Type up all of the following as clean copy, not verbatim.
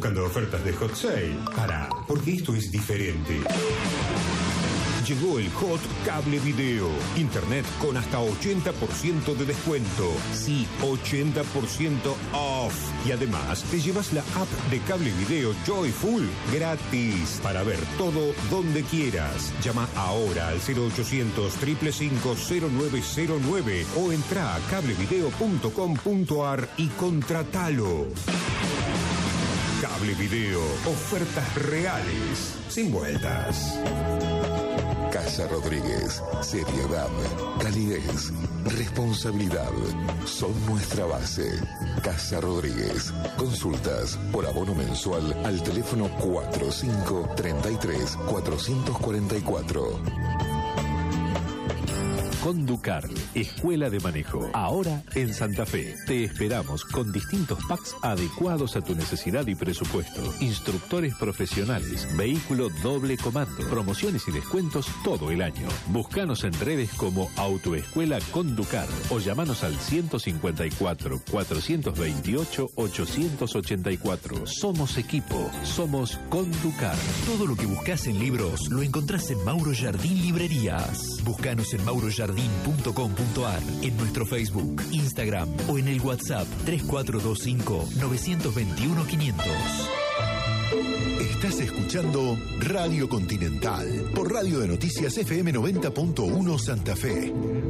buscando ofertas de hot sale? Pará, porque esto es diferente. Llegó el Hot Cable Video. Internet con hasta 80% de descuento. Sí, 80% off. Y además te llevas la app de cable video Joyful gratis para ver todo donde quieras. Llama ahora al 0800 555 0909 o entra a cablevideo.com.ar y contratalo. Cable Video. Ofertas reales. Sin vueltas. Casa Rodríguez, seriedad, calidez, responsabilidad, son nuestra base. Casa Rodríguez, consultas por abono mensual al teléfono 4533 444. Conducar, Escuela de Manejo. Ahora en Santa Fe. Te esperamos con distintos packs adecuados a tu necesidad y presupuesto. Instructores profesionales, vehículo doble comando, promociones y descuentos todo el año. Búscanos en redes como Autoescuela Conducar o llamanos al 154 428 884. Somos equipo, somos Conducar. Todo lo que buscas en libros lo encontrás en Mauro Jardín Librerías. Búscanos en maurojardín.com.ar, en nuestro Facebook, Instagram o en el WhatsApp 3425-921-500. Estás escuchando Radio Continental por Radio de Noticias FM 90.1 Santa Fe.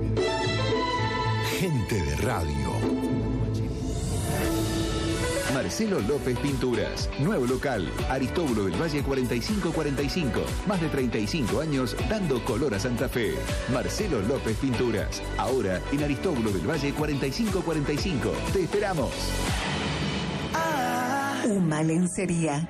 Gente de radio. Marcelo López Pinturas, nuevo local, Aristóbulo del Valle 4545, más de 35 años dando color a Santa Fe. Marcelo López Pinturas, ahora en Aristóbulo del Valle 4545. Te esperamos. Uma Lencería.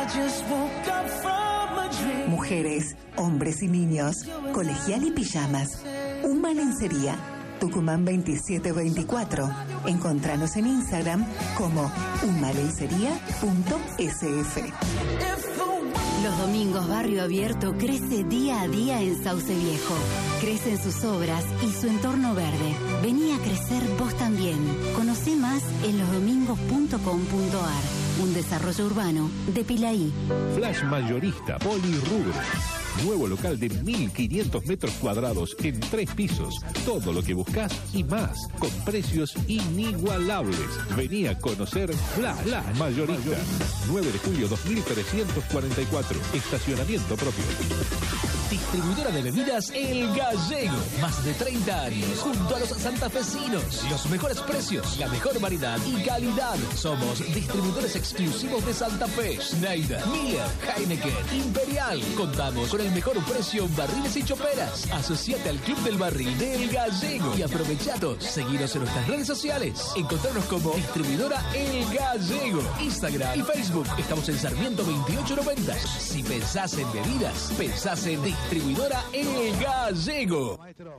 Mujeres, hombres y niños, colegial y pijamas. Uma Lencería. Tucumán 2724. Encontranos en Instagram como umalencería.sf. Los domingos Barrio Abierto crece día a día en Sauce Viejo. Crecen sus obras y su entorno verde. Vení a crecer vos también. Conocé más en losdomingos.com.ar. Un desarrollo urbano de Pilaí. Flash Mayorista Polirrubro. Nuevo local de 1.500 metros cuadrados en 3 pisos. Todo lo que buscas y más, con precios inigualables. Vení a conocer Flash Mayorista. 9 de julio 2344. Estacionamiento propio. Distribuidora de bebidas El Gallego. Más de 30 años junto a los santafesinos. Los mejores precios, la mejor variedad y calidad. Somos distribuidores exclusivos de Santa Fe. Schneider, Miller, Heineken, Imperial. Contamos con el mejor precio en barriles y choperas. Asociate al Club del Barril de El Gallego y aprovechados. Seguinos en nuestras redes sociales. Encontrarnos como distribuidora El Gallego. Instagram y Facebook. Estamos en Sarmiento 2890. Si pensás en bebidas, pensás en distribuidora El Gallego.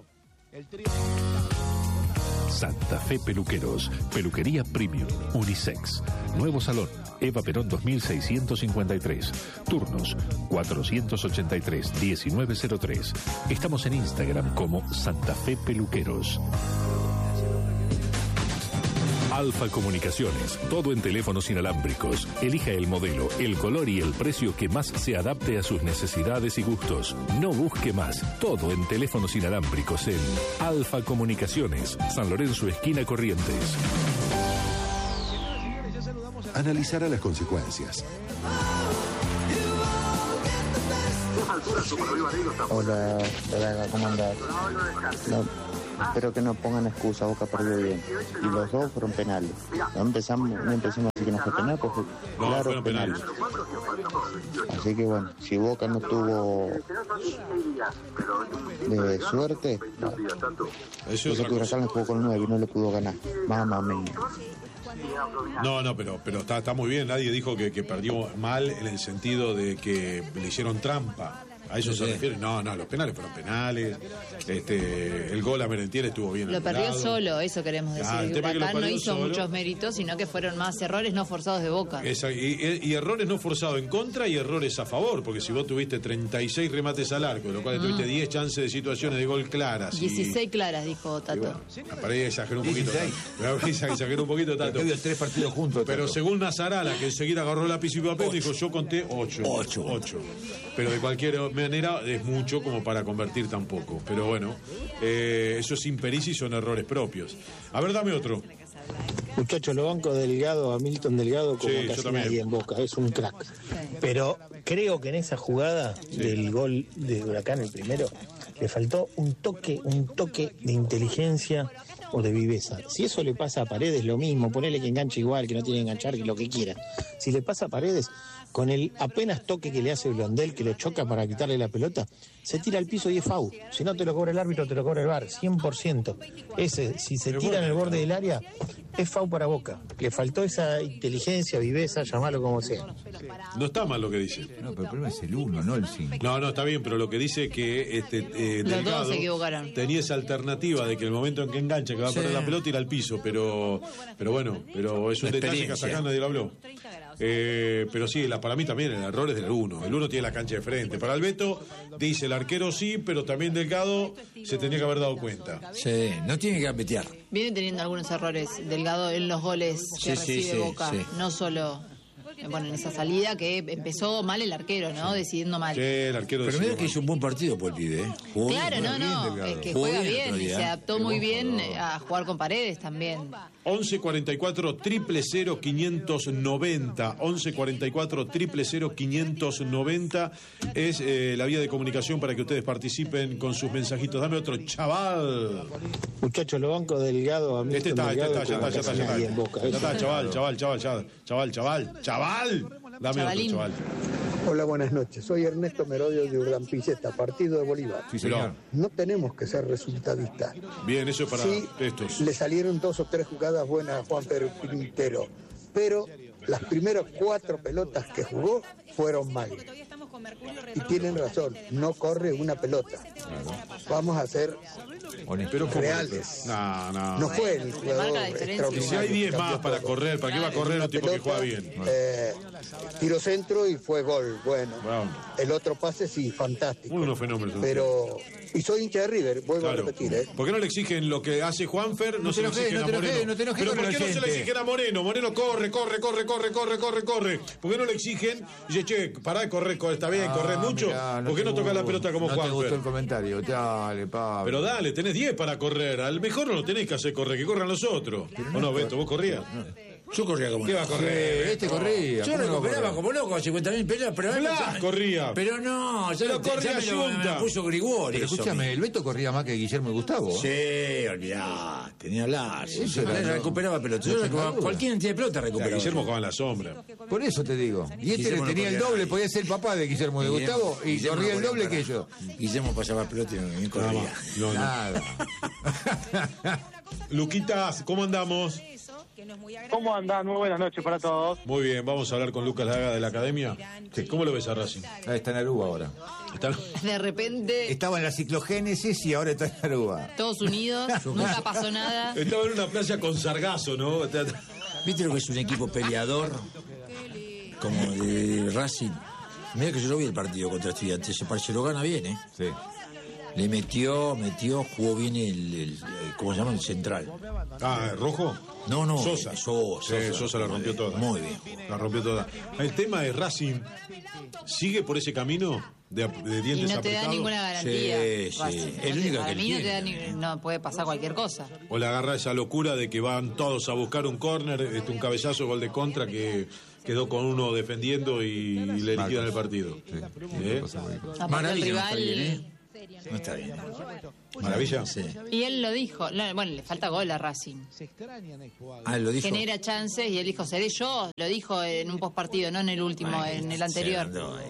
Santa Fe Peluqueros, peluquería premium, unisex. Nuevo salón, Eva Perón 2653. Turnos 483-1903. Estamos en Instagram como Santa Fe Peluqueros. Alfa Comunicaciones, todo en teléfonos inalámbricos. Elija el modelo, el color y el precio que más se adapte a sus necesidades y gustos. No busque más, todo en teléfonos inalámbricos en Alfa Comunicaciones, San Lorenzo, esquina Corrientes. Analizará las consecuencias. Hola, ¿cómo andás? No, espero que no pongan excusa, Boca perdió bien. Y los dos fueron penales. No empezamos a decir que no fue penal, porque no, claro, penales. Así que bueno, si Boca no tuvo de suerte, no. Eso que Huracán le jugó con 9 y no le pudo ganar. Mamma mía. No, pero está muy bien. Nadie dijo que perdió mal en el sentido de que le hicieron trampa ¿A eso se refiere? No, los penales fueron penales. El gol a Merentiel estuvo bien. Lo perdió solo, eso queremos decir. El tema Huracán no hizo solo. muchos méritos, sino que fueron más errores no forzados de Boca. Y errores no forzados en contra y errores a favor, porque si vos tuviste 36 remates al arco, de lo cual tuviste 10 chances de situaciones de gol claras. 16 claras, dijo Tato. Bueno, para ahí exageró un poquito. Exageró un poquito, Tato. Había 3 partidos juntos. Pero según Nazarala, que enseguida agarró lápiz y papel, dijo, yo conté 8. Pero de cualquier manera es mucho como para convertir tampoco. Pero bueno, eso sin pericia y son errores propios. A ver, dame otro. Muchachos, lo banco Delgado, a Milton Delgado, como casi nadie en Boca, es un crack. Pero creo que en esa jugada del gol de Huracán, el primero, le faltó un toque de inteligencia o de viveza. Si eso le pasa a Paredes, lo mismo, ponele que enganche igual, que no tiene que enganchar, que lo que quiera. Si le pasa a Paredes, con el apenas toque que le hace Blondel, que lo choca para quitarle la pelota, se tira al piso y es foul. Si no te lo cobra el árbitro, te lo cobra el VAR, 100%. Si se tira en el borde del área, es foul para Boca. Le faltó esa inteligencia, viveza, llamarlo como sea. No está mal lo que dice. No, pero el problema es el 1, no el 5. No, está bien, pero lo que dice que los dos se equivocaron. Tenía esa alternativa de que el momento en que engancha, que va a perder la pelota, ir al piso, pero es un detalle que hasta acá nadie lo habló. Pero sí, para mí también el error es del 1. El 1 tiene la cancha de frente. Para el Beto, dice el arquero sí, pero también Delgado se tenía que haber dado cuenta. Sí, no tiene que gambetear. Viene teniendo algunos errores Delgado en los goles que recibe Boca. Sí. No solo... Bueno, en esa salida que empezó mal el arquero, ¿no? Decidiendo mal. Sí, el arquero. Pero mira que hizo un buen partido por el pibe, ¿eh? Claro, es que juega bien y se adaptó muy bien a jugar con Paredes también. 11 44 000 590. 11 44 000 590 es la vía de comunicación para que ustedes participen con sus mensajitos. Dame otro, chaval. Muchachos, lo banco Delgado a mí. Ya está, chaval. Dame otro, chaval. Hola, buenas noches. Soy Ernesto Merodio de Urdampilleta, partido de Bolívar. Sí, señor. No tenemos que ser resultadistas. Bien, eso es para estos. Le salieron 2 o 3 jugadas buenas a Juan Pedro Quintero, pero las primeras 4 pelotas que jugó fueron mal. Y tienen razón, no corre una pelota. Vamos a ser reales. No fue el jugador extraordinario. Si hay 10 más para correr, ¿para qué va a correr un tipo que juega bien? Tiro centro y fue gol. Bueno, el otro pase sí, fantástico. Unos fenómenos. Pero... Y soy hincha de River, vuelvo a repetir, ¿Por qué no le exigen lo que hace Juanfer? No se lo exigen a Moreno. ¿Pero por qué no se lo exigen a Moreno? Moreno corre. ¿Por qué no le exigen? Dice, che, pará de correr, está bien, corre mucho. ¿Por qué no toca la pelota como Juanfer? No te gustó el comentario, dale, Pablo. Pero dale, tenés 10 para correr. Al mejor no lo tenés que hacer correr, que corran los otros. ¿O no, Beto? ¿Vos corrías? Yo corría como ¿Qué va a correr? Corría. Yo recuperaba como loco a 50.000 pelotas, pero Blas corría. Pero no, ya lo corría me puso Grigori. Pero escúchame, el Beto corría más que Guillermo y Gustavo. Sí, olvidá, tenía hablar. Recuperaba pelotas. Cualquier entidad de pelota recuperaba. Guillermo jugaba en la sombra. Por eso te digo. Y este tenía el doble, podía ser el papá de Guillermo y de Gustavo y corría el doble que ellos. Guillermo pasaba pelota y no corría. Nada. Luquitas, ¿cómo andamos? ¿Cómo andan? Muy buenas noches para todos. Muy bien, vamos a hablar con Lucas Laga de la Academia. ¿Cómo lo ves a Racing? Está en Aruba ahora. De repente... Estaba en la ciclogénesis y ahora está en Aruba. Todos unidos, nunca pasó nada. Estaba en una playa con sargazo, ¿no? ¿Viste lo que es un equipo peleador? Como de Racing. Mira que yo lo vi el partido contra Estudiantes. Se lo gana bien, ¿eh? Sí. Le metió, jugó bien el ¿cómo se llama? El central. ¿Rojo? No. Sosa. Sosa la rompió toda. Muy bien. La rompió toda. El tema de Racing, ¿sigue por ese camino de dientes apretados? Y no te da ninguna garantía. Sí. El único que tiene. No puede pasar cualquier cosa. O le agarra esa locura de que van todos a buscar un córner, un cabezazo, gol de contra que quedó con uno defendiendo y le liquidan el partido. Aparte el rival... No está bien. Maravilla. Sí. Y él lo dijo. Bueno, le falta gol a Racing. Ah, él lo dijo. Genera chances y él dijo, seré yo. Lo dijo en un postpartido, no en el último, en el anterior.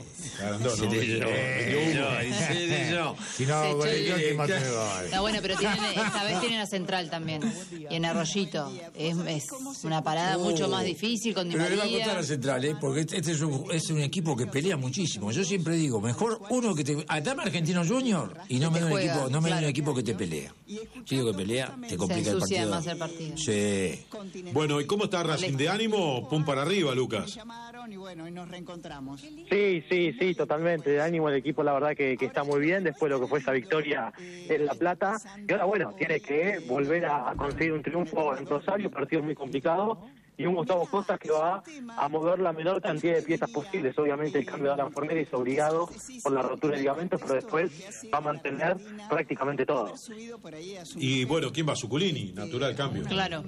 Si no, ¿quién más me va? No, bueno, pero esta vez tienen a Central también. Y en Arroyito. Es una parada mucho más difícil con Di Pero le va a María. costar a Central, porque este es un equipo que pelea muchísimo. Yo siempre digo, mejor uno que te... Dame Argentino Junior y no me da un equipo que te pelea. Digo que pelea, te complica el partido. Más el partido. Sí. Bueno, ¿y cómo está Racing de ánimo? Pum para arriba, Lucas. Y bueno, y nos reencontramos. Sí, totalmente. De ánimo el equipo, la verdad que está muy bien después de lo que fue esa victoria en La Plata. Y ahora, bueno, tiene que volver a conseguir un triunfo en Rosario, partido muy complicado. Y un Gustavo Costas que va a mover la menor cantidad de piezas posibles. Obviamente el cambio de Alan Fornelli es obligado por la rotura de ligamentos, pero después va a mantener prácticamente todo. Y bueno, ¿quién va? Suculini, natural cambio. Claro.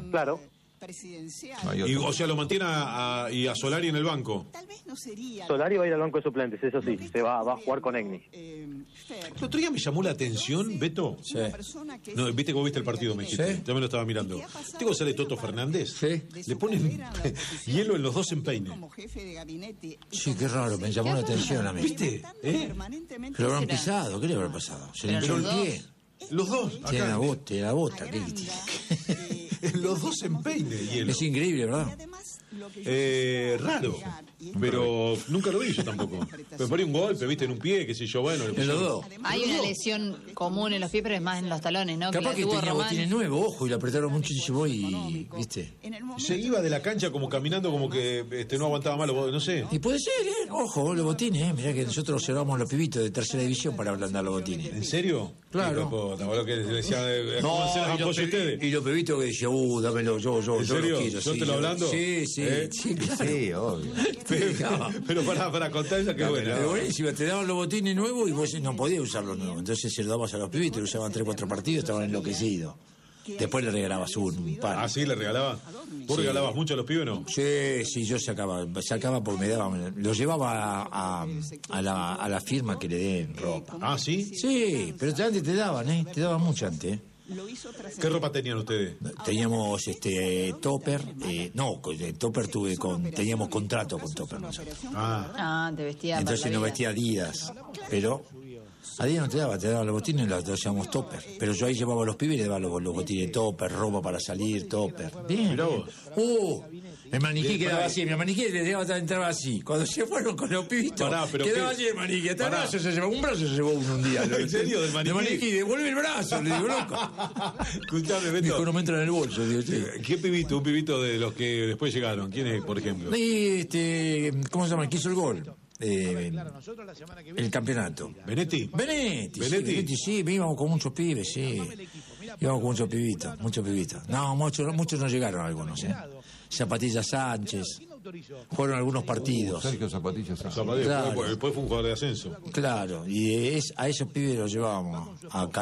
Y, o sea, lo mantiene y a Solari en el banco. Solari va a ir al banco de suplentes, eso sí, se va a jugar con Egni. El otro día me llamó la atención, Beto. Sí. No, viste cómo viste el partido, me dijiste. Sí. Ya me lo estaba mirando. ¿Te sale Toto Fernández? Sí. Le ponen hielo en los dos empeines. Sí, qué raro, me llamó la atención a mí. ¿Viste? Que lo habrán pisado, ¿qué le habrá pasado? Se le hinchó el pie. Los dos. Tiene la bota, ¿qué tiene? Los dos empeines, hielo. Es increíble, ¿verdad? Raro. Pero nunca lo vi yo tampoco. Me ponía un golpe, viste, en un pie, qué sé yo, bueno. En los dos. Hay una lesión común en los pies, pero es más en los talones, ¿no? Capaz que tuvo tenía Román. botines nuevos, ojo, y le apretaron mucho y llevó y... ¿viste? Se iba de la cancha como caminando, como que no aguantaba más, no sé. Y puede ser, Ojo, los botines, Mirá que nosotros observamos los pibitos de tercera división para ablandar los botines. ¿En serio? Claro. Lo que decía, No, y los pibitos que decían, dámelo, yo ¿En serio? los quiero. ¿Yo te lo hablando? Sí, claro. Sí, obvio. Pero para contar esa que buena. Pero buenísimo, te daban los botines nuevos y vos no podías usar los nuevos. Entonces se los dabas a los pibitos, lo usaban 3-4 partidos, estaban enloquecidos. Después le regalabas un par. ¿Ah, sí? ¿Le regalaba? ¿Vos regalabas mucho a los pibes, no? Sí, yo sacaba porque me daban. Lo llevaba a la firma que le den ropa. ¿Ah, sí? Sí, pero antes te daban, te daban mucho antes. ¿Qué ropa tenían ustedes? Teníamos Topper, Topper teníamos contrato con Topper nosotros. Te vestía. Entonces nos vestía Adidas, pero Adidas no te daba los botines, los llamamos Topper. Pero yo ahí llevaba a los pibes y le daba los botines Topper, ropa para salir, Topper. Bien. Mirá vos. El maniquí quedaba así, mi maniquí entraba así. Cuando se fueron con los pibitos, quedaba así el maniquí. Hasta un brazo se llevó un día. ¿En serio? ¿Del maniquí? El maniquí, devuelve el brazo, le digo, loco. Escuchame, Beto. Dijo, no me entra en el bolso. Digo, sí. ¿Qué pibito? Un pibito de los que después llegaron. ¿Quién es, por ejemplo? ¿Cómo se llama? El que hizo el gol. El campeonato. ¿Benetti? Benetti, sí, íbamos con muchos pibes, sí. Íbamos con muchos pibitos. No, muchos no llegaron algunos, Zapatilla Sánchez. Fueron algunos partidos. Sergio Zapatilla Sánchez. Claro. Después fue un jugador de ascenso. Claro, y a esos pibes los llevábamos acá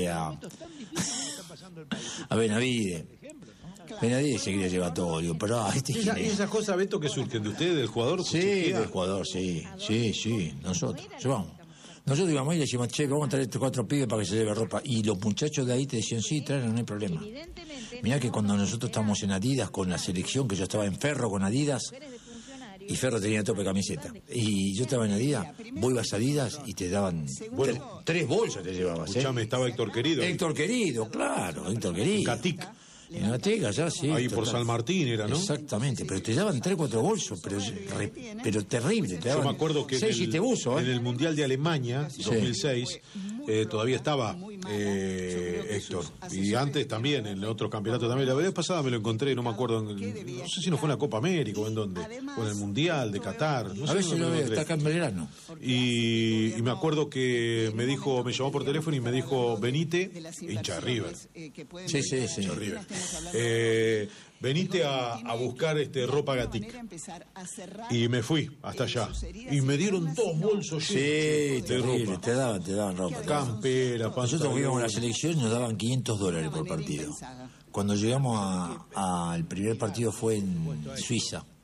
a Benavides. Benavides se quería llevar todo, digo, pero ¿Y esas cosas, Beto, que surgen de ustedes, del jugador? Sí, del jugador, sí, nosotros llevamos. Nosotros íbamos y le decíamos, vamos a traer 4 pibes para que se lleve ropa. Y los muchachos de ahí te decían, sí, tráenlo, no hay problema. Mirá que cuando nosotros estábamos en Adidas con la selección, que yo estaba en Ferro con Adidas, y Ferro tenía tope camiseta, y yo estaba en Adidas, vos ibas a Adidas y te daban 3 bolsas te llevabas. Escuchame, estaba Héctor Querido. Héctor Querido. Catic. En la Teca, ya, sí. Ahí por San Martín era, ¿no? Exactamente, pero te daban 3-4 bolsos, pero terrible. Yo me acuerdo que en el Mundial de Alemania, 2006, todavía estaba Héctor. Y antes también, en el otro campeonato también. La vez pasada me lo encontré, no me acuerdo, no sé si no fue en la Copa América o en dónde, o en el Mundial de Qatar. No sé, a veces lo veo, está acá en Belgrano. Y me acuerdo que me llamó por teléfono y me dijo, venite, hincha de River. Sí. Hincha de River. Venite a buscar ropa Gatic. Y me fui hasta allá. Y me dieron 2 bolsos llenos de ropa. Te daban ropa. Campera, nosotros íbamos a la selección y nos daban $500 por partido. Cuando llegamos al primer partido fue en Suiza.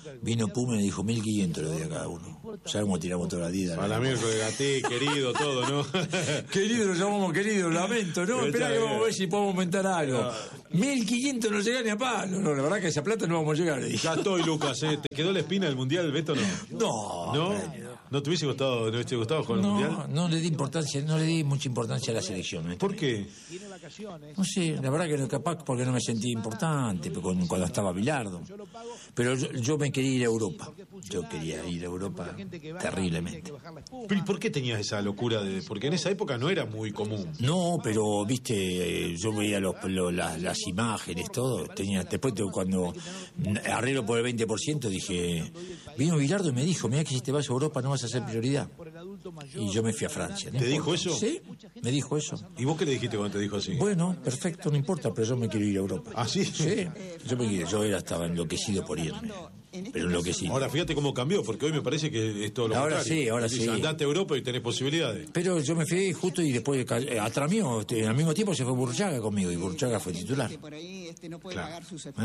Vino Puma y me dijo 1.500 lo de a cada uno. Ya como tiramos toda la vida. A la miércoles de Gatí, querido, todo, ¿no? Querido, lo llamamos querido, lamento, ¿no? Esperá que vamos a ver si podemos aumentar algo. 1.500 no llega ni a palo. No, la verdad que esa plata no vamos a llegar. Ya estoy, Lucas, ¿eh? ¿Te quedó la espina del Mundial, Beto, no? No. ¿No te hubiese gustado jugar al Mundial? No le di mucha importancia a la selección. ¿Por qué? No sé, la verdad que no, capaz porque no me sentí importante cuando estaba Bilardo. Pero yo me quería ir a Europa. Yo quería ir a Europa terriblemente. ¿Pero por qué tenías esa locura? Porque en esa época no era muy común. No, pero, viste, yo veía las imágenes, todo. Después cuando arreglo por el 20%, dije... Vino Bilardo y me dijo, mira que si te vas a Europa no vas a ser prioridad. Y yo me fui a Francia. ¿Te dijo eso? Sí, me dijo eso. ¿Y vos qué le dijiste cuando te dijo así? Bueno, perfecto, no importa, pero yo me quiero ir a Europa. ¿Ah, sí? Sí, yo estaba enloquecido por irme. Pero enloquecido. Ahora fíjate cómo cambió, porque hoy me parece que es todo lo contrario. Ahora sí. Andate a Europa y tenés posibilidades. Pero yo me fui justo y después, atrás mío, al mismo tiempo se fue Burruchaga conmigo y Burruchaga fue titular. Claro.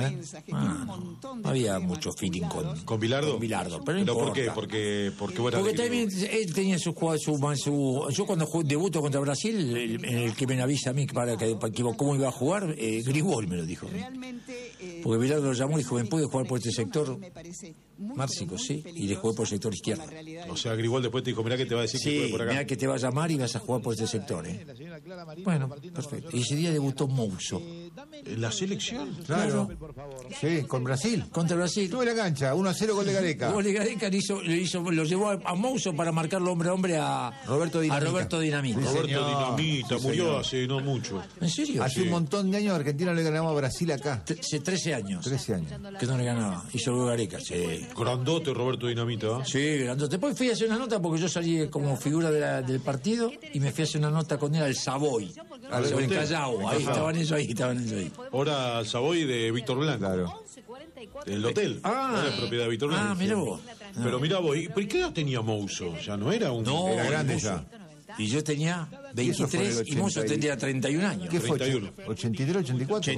Había mucho feeling con Bilardo. Pero ¿por qué? Porque también él tenía su yo cuando debuto contra Brasil, el que me avisa a mí para cómo iba a jugar, Grigol me lo dijo. Porque Bilardo lo llamó y dijo, ¿me puede jugar por este sector? Márcico, sí, y le jugué por el sector izquierdo. O sea, Grigol después te dijo, mirá que te va a decir que juegue por acá. Mirá que te va a llamar y vas a jugar por este sector, Bueno, perfecto. Y ese día debutó Mouso. ¿En la selección? Claro. Sí, con Brasil. Contra Brasil. Tuve la cancha, 1-0 gol de Gareca. Gol de Gareca lo llevó a Mouso para marcarlo hombre a hombre a Roberto Dinamita. Roberto Dinamita murió hace no mucho. ¿En serio? Hace un montón de años Argentina le ganaba a Brasil acá. Hace 13 años. 13 años. Que no le ganaba. Hizo el gol Gareca, sí. Grandote Roberto Dinamita, ¿eh? Sí, grandote. Después fui a hacer una nota porque yo salí como figura del partido y me fui a hacer una nota con él al Savoy. En Callao. Ahí estaban ellos ahí. Ahora Savoy de Víctor Blanco. Claro. El hotel. Era propiedad de Víctor Blanco. Mirá vos. Pero mirá vos, ¿por qué edad tenía Mouso? Ya no era un... No, era grande ya. Y yo tenía 23 y Mouso tendría 31 años. ¿Qué fue? 31. 83, 84.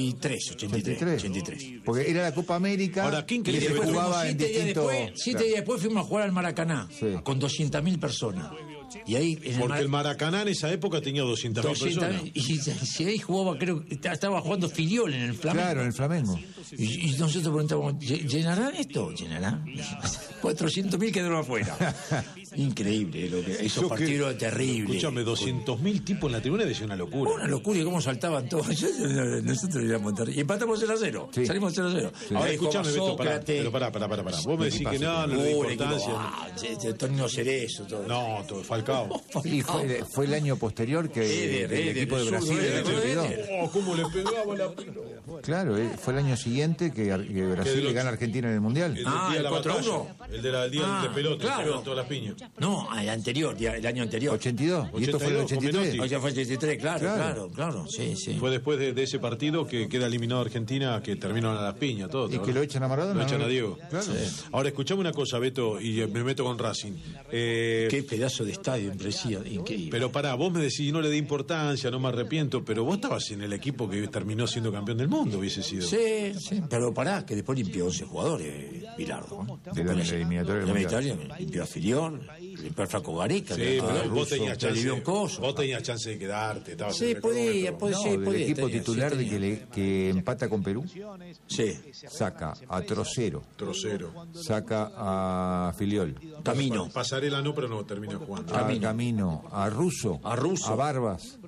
83. Porque era la Copa América. Ahora, ¿quién y crees que después jugaba en distintos... 7 días después fuimos a jugar al Maracaná con 200.000 personas. Y ahí porque el Maracaná en esa época tenía 200.000 personas. Y ahí jugaba, creo que estaba jugando Filiol en el Flamengo. Claro, en el Flamengo. Y nosotros preguntábamos, ¿llenarán esto? ¿Llenarán? 400.000 quedaron afuera. Increíble, esos partidos terribles. Escúchame, 200.000 tipos en la tribuna decía una locura. Una locura, y cómo saltaban todos. Nosotros íbamos a montar. Y empatamos 0-0. Sí. Salimos 0-0. Sí. Ahora escúchame, Beto, pero pará. Vos me decís que no le da importancia. Tonino Cerezo, todo. No, todo, Falcao. Y fue el año posterior que el equipo de Brasil le quedó. ¿Cómo le pegaba la pelota? Claro, fue el año siguiente que Brasil le gana a Argentina en el Mundial. El 4-1. El del día de pelota, claro. Todas las piñas. No, el año anterior. 82. Y esto fue el 83. O ya fue el 83, claro. Sí. Fue después de ese partido que queda eliminado Argentina, que terminaron a las piñas, todo. Y que lo echan a Maradona. Lo echan a Diego. Claro. Sí. Ahora, escuchame una cosa, Beto, y me meto con Racing. Qué pedazo de estadio, increíble. Pero pará, vos me decís, no le di importancia, no me arrepiento, pero vos estabas en el equipo que terminó siendo campeón del mundo, hubiese sido. Sí, pero pará, que después limpió 11 jugadores, Bilardo. De la eliminatoria del Mundial. Limpió a Filiol, limpió al Flaco Gareca. Sí, pero vos tenías chance de quedarte. Sí, podía. El equipo titular que empata con Perú. Sí. Saca a Trocero. Saca a Filiol. Camino. Pasarela no, pero no termina jugando. Camino. A Russo. A Barbas.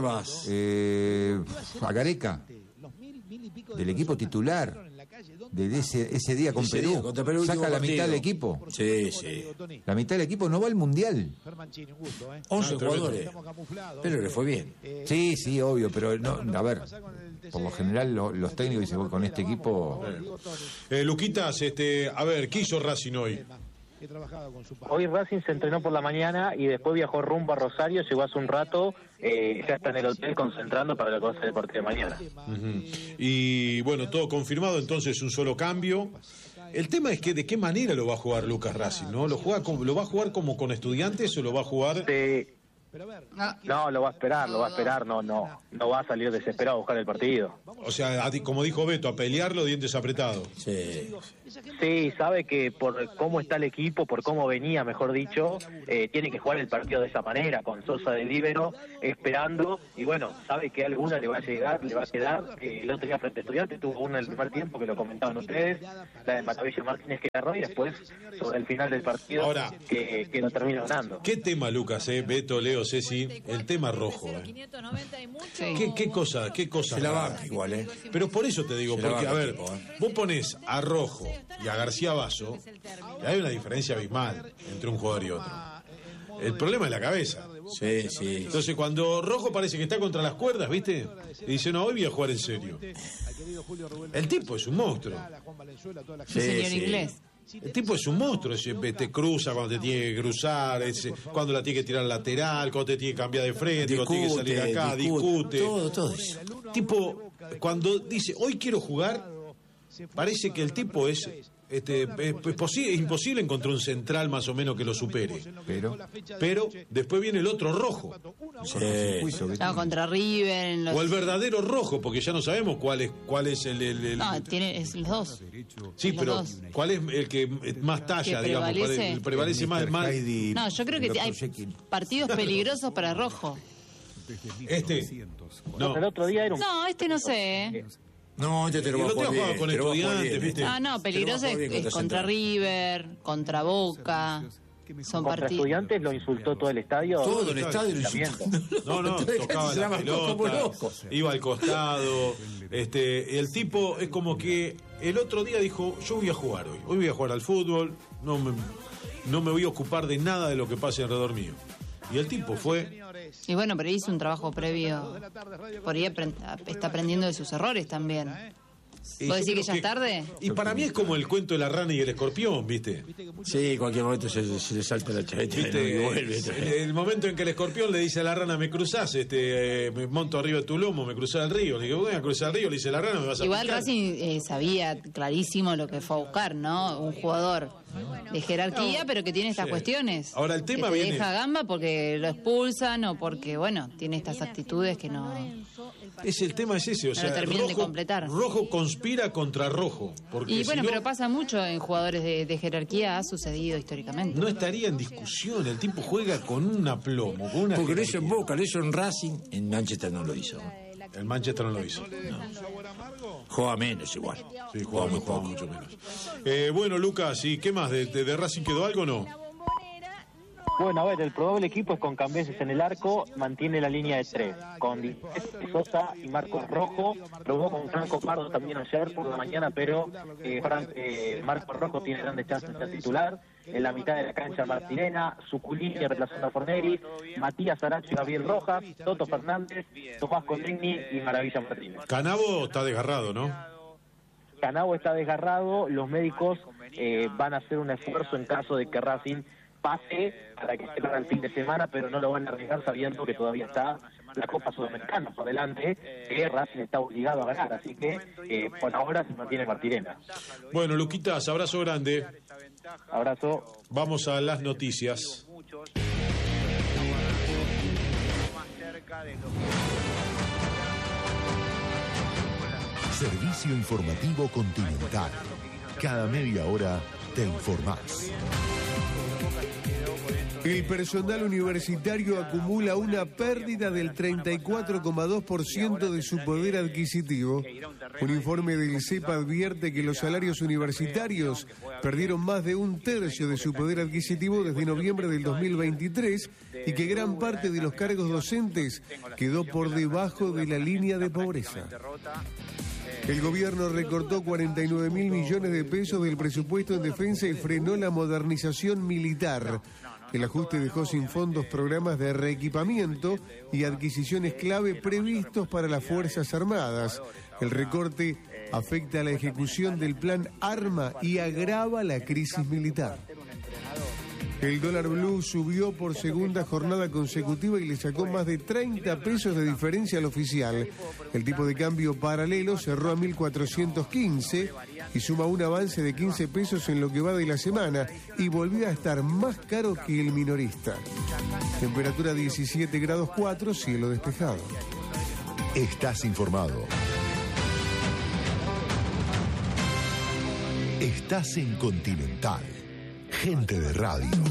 A Gareca. Del equipo titular. De ese día con Perú. Saca la mitad del equipo. Sí. La mitad del equipo no va al Mundial. 11 jugadores. Pero le fue bien. Sí, obvio, pero no, a ver, por lo general los técnicos dicen, con este equipo... Luquitas, a ver, ¿qué hizo Racing hoy? Hoy Racing se entrenó por la mañana y después viajó rumbo a Rosario, llegó hace un rato, ya está en el hotel concentrando para lo que va a ser el partido de mañana. Y bueno, todo confirmado, entonces un solo cambio. El tema es que de qué manera lo va a jugar Lucas Racing, ¿no? ¿Lo va a jugar como con Estudiantes o lo va a jugar No, lo va a esperar, no va a salir desesperado a buscar el partido. O sea, como dijo Beto, a pelearlo dientes apretados. Sí, sabe que por cómo está el equipo, por cómo venía, mejor dicho, tiene que jugar el partido de esa manera, con Sosa de líbero, esperando, y bueno, sabe que alguna le va a llegar, le va a quedar. El otro día frente a Estudiantes tuvo una en el primer tiempo, que lo comentaban ustedes, la de Matavilla Martínez que agarró, y después, sobre el final del partido, ahora, que lo termina ganando. ¿Qué tema, Lucas, Beto, Leo, Ceci? El tema rojo. ¿Qué cosa? Se la banca igual, Pero por eso te digo, porque, a ver, vos pones a Rojo y a García Basso, y hay una diferencia abismal entre un jugador y otro. El problema es la cabeza. Sí. Entonces, cuando Rojo parece que está contra las cuerdas, ¿viste? Y dice, no, hoy voy a jugar en serio. El tipo es un monstruo. Señor inglés. El tipo es un monstruo, te cruza cuando te tiene que cruzar, cuando la tiene que tirar lateral, cuando te tiene que cambiar de frente, cuando tiene que salir acá, discute. Todo eso. Tipo, cuando dice, hoy quiero jugar, parece que el tipo es imposible encontrar un central más o menos que lo supere. Pero después viene el otro Rojo. Contra River. O el verdadero Rojo, porque ya no sabemos cuál es el... No, es los dos. Sí, pero ¿cuál es el que más talla, digamos? Prevalece más. No, yo creo que hay partidos peligrosos para Rojo. No. El otro día era No, no sé. No, te lo va a jugar bien. Con Estudiantes, ¿viste? No, peligroso es contra River, contra Boca. Son contra partidos. Estudiantes lo insultó todo el estadio. Todo el estadio lo insultó. No, tocaba la pelota, iba al costado. El tipo es como que el otro día dijo, yo voy a jugar hoy voy a jugar al fútbol, no me voy a ocupar de nada de lo que pase alrededor mío. Y el tipo fue... Y bueno, pero hizo un trabajo previo. Por ahí está aprendiendo de sus errores también. ¿Vos decís que ya es tarde? Y para mí es como el cuento de la rana y el escorpión, ¿viste? Sí, en cualquier momento se le salta la chaveta y vuelve. El momento en que el escorpión le dice a la rana, me cruzás, me monto arriba de tu lomo, me cruzás el río. Le digo, voy a cruzar el río, le dice la rana, me vas a Igual picar. Racing sabía clarísimo lo que fue a buscar, ¿no? Un jugador de jerarquía, pero que tiene estas cuestiones. Ahora el tema que viene... deja gamba porque lo expulsan o porque, bueno, tiene estas actitudes que no... El tema es ese, o sea, terminan de completar. Rojo conspira contra Rojo. Y bueno, pero pasa mucho en jugadores de jerarquía, ha sucedido históricamente. No estaría en discusión, el tipo juega con un aplomo, con una... Porque lo hizo en Boca, lo hizo en Racing, en Manchester no lo hizo. El Manchester no lo hizo. Juega menos igual. Sí, juega muy poco, mucho menos. Bueno, Lucas, ¿y qué más? ¿De Racing quedó algo o no? Bueno, a ver, el probable equipo es con Cambeses en el arco, mantiene la línea de 3, con Sosa y Marcos Rojo, probó con Franco Pardo también ayer por la mañana, pero Marcos Rojo tiene grandes chances de ser titular. En la mitad de la cancha Martirena, Suculini reemplazando a Forneri, Matías Aracho y Gabriel Rojas, Toto Fernández, Tomás Coligny y Maravilla Martínez. Canavo está desgarrado, ¿no? Canavo está desgarrado, los médicos van a hacer un esfuerzo en caso de que Racing pase para que esté para el fin de semana, pero no lo van a arriesgar sabiendo que todavía está la Copa Sudamericana por delante, que Racing está obligado a ganar, así que por ahora se mantiene Martirena. Bueno, Luquitas, abrazo grande. Abrazo. Vamos a las noticias. Servicio Informativo Continental. Cada media hora te informás. El personal universitario acumula una pérdida del 34,2% de su poder adquisitivo. Un informe del CEPA advierte que los salarios universitarios perdieron más de un tercio de su poder adquisitivo desde noviembre del 2023 y que gran parte de los cargos docentes quedó por debajo de la línea de pobreza. El gobierno recortó 49.000 millones de pesos del presupuesto en defensa y frenó la modernización militar. El ajuste dejó sin fondos programas de reequipamiento y adquisiciones clave previstos para las Fuerzas Armadas. El recorte afecta a la ejecución del plan Arma y agrava la crisis militar. El dólar blue subió por segunda jornada consecutiva y le sacó más de 30 pesos de diferencia al oficial. El tipo de cambio paralelo cerró a 1.415 y suma un avance de 15 pesos en lo que va de la semana y volvió a estar más caro que el minorista. Temperatura 17 grados 4, cielo despejado. Estás informado. Estás en Continental. Gente de radio.